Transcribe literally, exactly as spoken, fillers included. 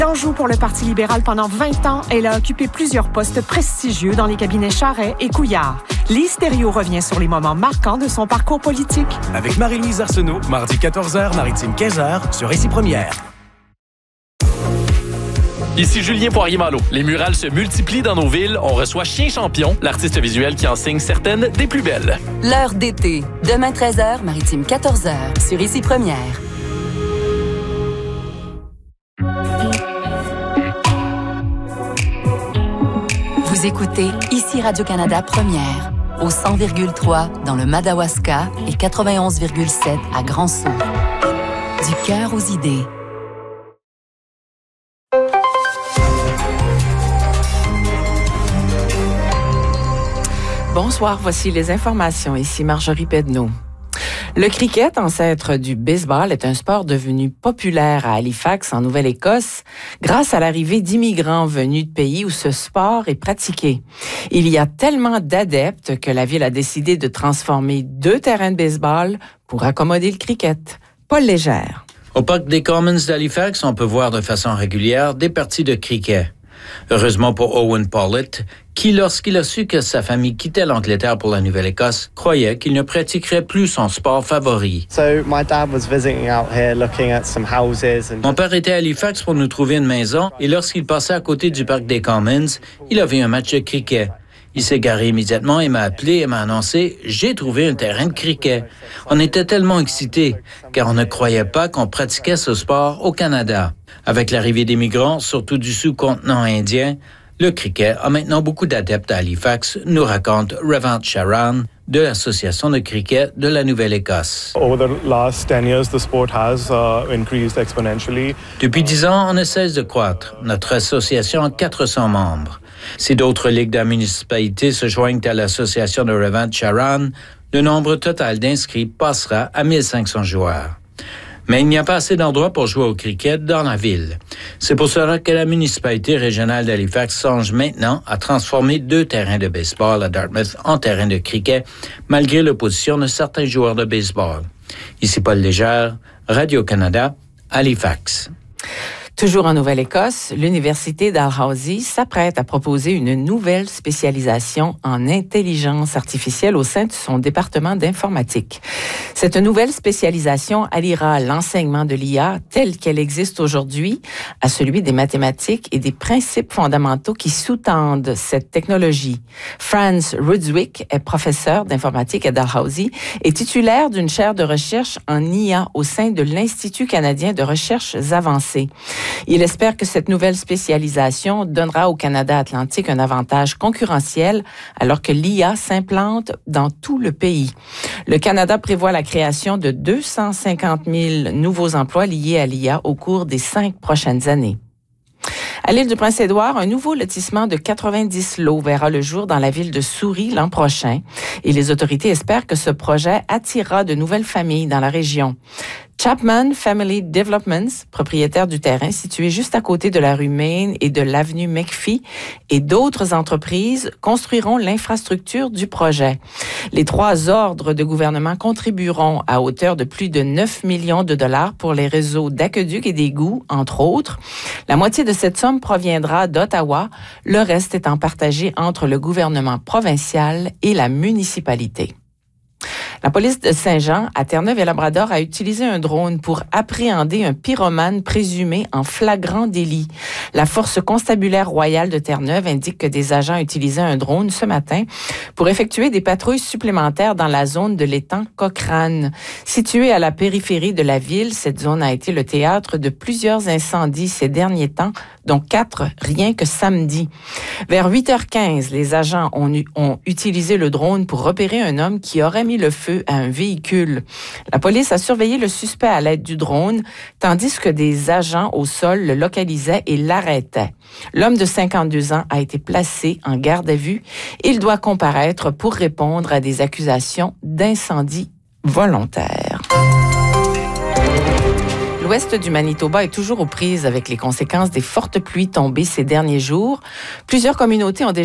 D'Anjou pour le Parti libéral pendant vingt ans, elle a occupé plusieurs postes prestigieux dans les cabinets Charest et Couillard. Lise Thériault revient sur les moments marquants de son parcours politique. Avec Marie-Louise Arsenault, mardi quatorze heures, Maritime quinze heures, sur Ici Première. Ici Julien Poirier-Malo. Les murales se multiplient dans nos villes. On reçoit Chien Champion, l'artiste visuel qui en signe certaines des plus belles. L'heure d'été. Demain treize heures, Maritime quatorze heures, sur Ici Première. Vous écoutez Ici Radio-Canada Première, au cent virgule trois dans le Madawaska et quatre-vingt-onze virgule sept à Grand-Sault. Du cœur aux idées. Bonsoir, voici les informations. Ici Marjorie Pedneau. Le cricket, ancêtre du baseball, est un sport devenu populaire à Halifax, en Nouvelle-Écosse, grâce à l'arrivée d'immigrants venus de pays où ce sport est pratiqué. Il y a tellement d'adeptes que la ville a décidé de transformer deux terrains de baseball pour accommoder le cricket. Paul Légère. Au Parc des Commons d'Halifax, on peut voir de façon régulière des parties de cricket. Heureusement pour Owen Paullett, qui, lorsqu'il a su que sa famille quittait l'Angleterre pour la Nouvelle-Écosse, croyait qu'il ne pratiquerait plus son sport favori. So my dad was visiting out here, looking at some houses and... Mon père était à Halifax pour nous trouver une maison et lorsqu'il passait à côté du Parc des Commons, il a vu un match de cricket. Il s'est garé immédiatement et m'a appelé et m'a annoncé « J'ai trouvé un terrain de cricket ». On était tellement excités, car on ne croyait pas qu'on pratiquait ce sport au Canada. Avec l'arrivée des migrants, surtout du sous-continent indien, le cricket a maintenant beaucoup d'adeptes à Halifax, nous raconte Revant Sharan de l'Association de cricket de la Nouvelle-Écosse. Depuis dix ans, on ne cesse de croître. Notre association a quatre cents membres. Si d'autres ligues de la municipalité se joignent à l'association de Revant Sharan, le nombre total d'inscrits passera à mille cinq cents joueurs. Mais il n'y a pas assez d'endroits pour jouer au cricket dans la ville. C'est pour cela que la municipalité régionale d'Halifax songe maintenant à transformer deux terrains de baseball à Dartmouth en terrain de cricket, malgré l'opposition de certains joueurs de baseball. Ici Paul Légère, Radio-Canada, Halifax. Toujours en Nouvelle-Écosse, l'Université Dalhousie s'apprête à proposer une nouvelle spécialisation en intelligence artificielle au sein de son département d'informatique. Cette nouvelle spécialisation alliera l'enseignement de l'I A tel qu'elle existe aujourd'hui à celui des mathématiques et des principes fondamentaux qui sous-tendent cette technologie. Franz Rudzik est professeur d'informatique à Dalhousie et titulaire d'une chaire de recherche en I A au sein de l'Institut canadien de recherches avancées. Il espère que cette nouvelle spécialisation donnera au Canada atlantique un avantage concurrentiel alors que l'I A s'implante dans tout le pays. Le Canada prévoit la création de deux cent cinquante mille nouveaux emplois liés à l'I A au cours des cinq prochaines années. À l'île du Prince-Édouard, un nouveau lotissement de quatre-vingt-dix lots verra le jour dans la ville de Souris l'an prochain et les autorités espèrent que ce projet attirera de nouvelles familles dans la région. Chapman Family Developments, propriétaire du terrain situé juste à côté de la rue Main et de l'avenue McPhee, et d'autres entreprises construiront l'infrastructure du projet. Les trois ordres de gouvernement contribueront à hauteur de plus de neuf millions de dollars pour les réseaux d'aqueducs et d'égouts, entre autres. La moitié de cette somme proviendra d'Ottawa, le reste étant partagé entre le gouvernement provincial et la municipalité. La police de Saint-Jean, à Terre-Neuve et Labrador, a utilisé un drone pour appréhender un pyromane présumé en flagrant délit. La force constabulaire royale de Terre-Neuve indique que des agents utilisaient un drone ce matin pour effectuer des patrouilles supplémentaires dans la zone de l'étang Cochrane. Située à la périphérie de la ville, cette zone a été le théâtre de plusieurs incendies ces derniers temps, dont quatre rien que samedi. Vers huit heures quinze, les agents ont, eu, ont utilisé le drone pour repérer un homme qui aurait mis le feu à un véhicule. La police a surveillé le suspect à l'aide du drone, tandis que des agents au sol le localisaient et l'arrêtaient. L'homme de cinquante-deux ans a été placé en garde à vue. Il doit comparaître pour répondre à des accusations d'incendie volontaire. L'ouest du Manitoba est toujours aux prises avec les conséquences des fortes pluies tombées ces derniers jours. Plusieurs communautés ont déjà